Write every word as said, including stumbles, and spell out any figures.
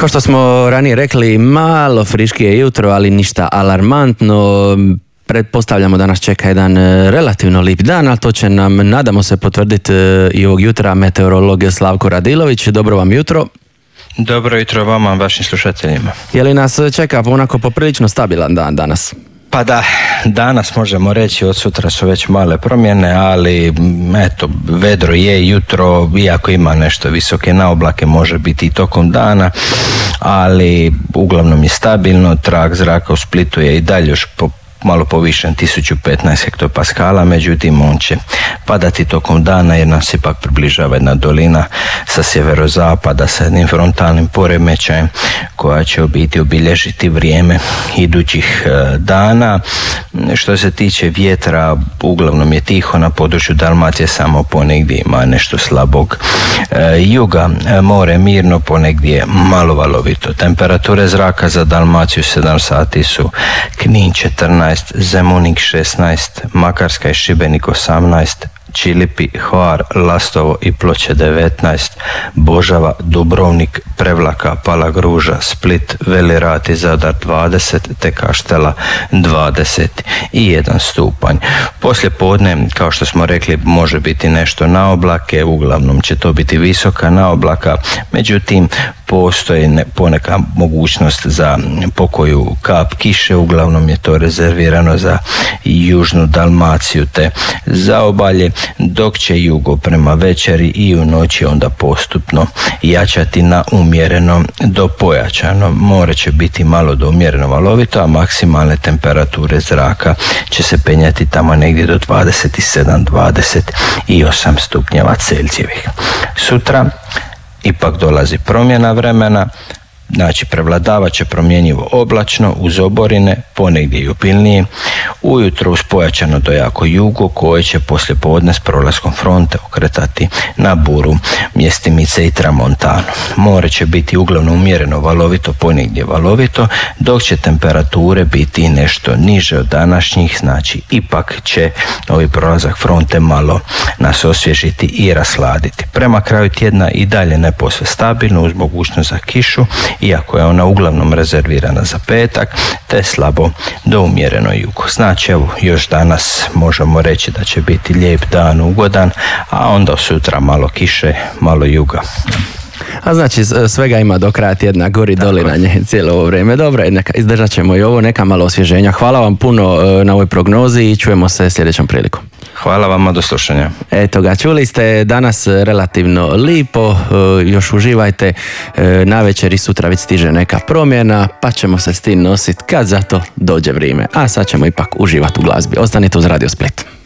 Kao što smo ranije rekli, malo friškije jutro, ali ništa alarmantno. Pretpostavljamo da nas čeka jedan relativno lip dan, ali to će nam, nadamo se, potvrditi i ovog jutra meteorolog Slavko Radilović. Dobro vam jutro. Dobro jutro vama, vašim slušateljima. Je li nas čeka onako poprilično stabilan dan danas? Pa da, danas možemo reći, od sutra su već male promjene, ali eto, vedro je jutro, iako ima nešto visoke naoblake, može biti i tokom dana, ali uglavnom je stabilno. Trag zraka u Splitu je i dalje još po malo povišen, tisuću petnaest hektopaskala, međutim on će padati tokom dana jer nam se ipak približava jedna dolina sa sjeverozapada sa jednim frontalnim poremećajem koja će biti obilježiti vrijeme idućih dana. Što se tiče vjetra, uglavnom je tiho na području Dalmacije, samo ponegdje ima nešto slabog juga. More mirno, ponegdje malo valovito. Temperature zraka za Dalmaciju sedam sati su Knin četrnaest, Zemunik šesnaest, Makarska i Šibenik osamnaest, Čilipi, Hvar, Lastovo i Ploče devetnaest, Božava, Dubrovnik, Prevlaka, Palagruža, Split, Veli Rat i Zadar dvadeset, te Kaštela dvadeset jedan stupanj. Poslije podne, kao što smo rekli, može biti nešto naoblake, uglavnom će to biti visoka naoblaka, međutim postoji poneka mogućnost za pokoju kap kiše, uglavnom je to rezervirano za južnu Dalmaciju te zaobalje, dok će jugo prema večeri i u noći onda postupno jačati na umjereno do pojačano. More će biti malo do umjereno valovito, a maksimalne temperature zraka će se penjati tamo negdje do dvadeset sedam do dvadeset osam stupnjeva Celzijevih. Sutra ipak dolazi promjena vremena, znači prevladavat će promjenjivo oblačno uz oborine, ponegdje i obilnije, ujutro uz pojačano do jako jugo koje će poslije podne s prolaskom fronte okretati na buru, mjestimice i tramontanu. More će biti uglavnom umjereno valovito, ponegdje valovito, dok će temperature biti nešto niže od današnjih, znači ipak će ovaj prolazak fronte malo nas osvježiti i rasladiti. Prema kraju tjedna i dalje ne posve stabilno uz mogućnost za kišu, iako je ona uglavnom rezervirana za petak, te slabo do umjereno jugo. Znači, evo, još danas možemo reći da će biti lijep dan, ugodan, a onda sutra malo kiše, malo juga. A znači svega ima do kraja tjedna, gori doli na nje cijelo ovo vrijeme. Dobro, neka, izdržat ćemo i ovo, neka malo osvježenja. Hvala vam puno na ovoj prognozi i čujemo se sljedećom prilikom. Hvala vama, do slušanja. Eto ga, čuli ste danas relativno lipo, još uživajte, navečer i sutra već stiže neka promjena, pa ćemo se s tim nositi kad za to dođe vrijeme. A sad ćemo ipak uživati u glazbi. Ostanite uz Radio Split.